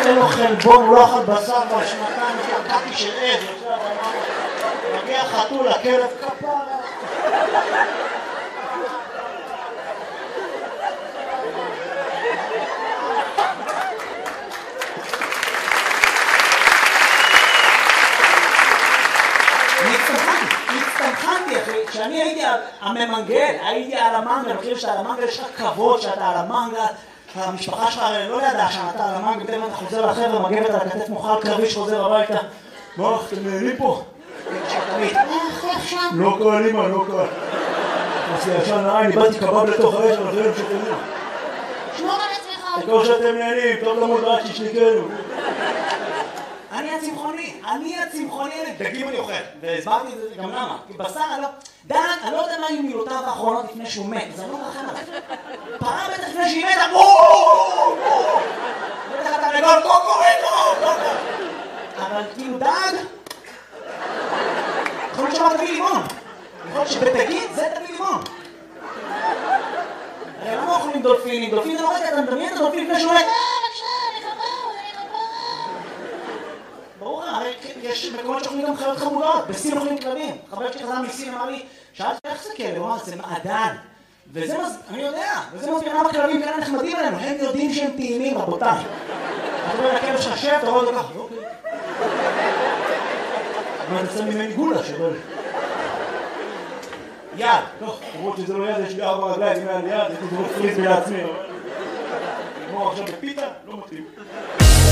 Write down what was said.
אין לו חלבון, הוא לא אכל בשר כבר שנתיים, קקי של עד, מגיע חתול, הכלב כפרה. הצטמחנתי, אחי, כשאני הייתי הממנגל, הייתי על המנגל, מכיר שאתה על המנגל, יש לך כבוד שאתה על המנגל, המשפחה שלך לא ידעה שאתה על המנגל, פתאום אתה חוזר לחבר'ה, מגבת על הכתף מוכר קרבי שחוזר הביתה. מה, אתם נהנים פה? לא קל, אמא, לא קל. עשי ישן לעין, איבדתי קבב לתוך האש, אבל זה לא שתהנים. שמור על עצמך. תקור שאתם נהנים, טוב למוד רק שישליקנו. אני הצמחוני, דגים אני אוכל, והסברתי את זה גם למה, כי בשר דן, אני לא יודע מה היו מילותיו האחרונות לפני שהוא מת, אז אני לא מרחם עליו. פרה בטח לפני שהיא מתה, בטח אתה נגול, קוקוריקו, אבל כאילו דג, יכול להיות שאמר תביא לימון, יכול להיות שבדגים זה תביא לימון. הרי למה אוכלים דולפינים? דולפין זה לא רגע, אתה מדמיין את הדולפין לפני שהוא מת. ברור, הרי יש מקומות שאוכלים גם חיות חמודות, בסין אוכלים כלבים. חבר שלי חזר מסין אמר לי, שאלתי איך זה כלב? הוא אמר, זה מעדן. וזה אני יודע, וזה מסביר למה כלבים כאלה נחמדים עלינו, הם יודעים שהם טעימים, רבותיי. אתה רואה לכלב שלך שב, אתה רואה אותו ככה, אוקיי. אבל אני שם ממני גולה שבא לי. יד, טוב, למרות שזה לא יד, יש לי 4 רגליים, אם היה לי יד, הייתי דובר פריז בעצמי. נגמור עכשיו בפיתה, לא מתאים.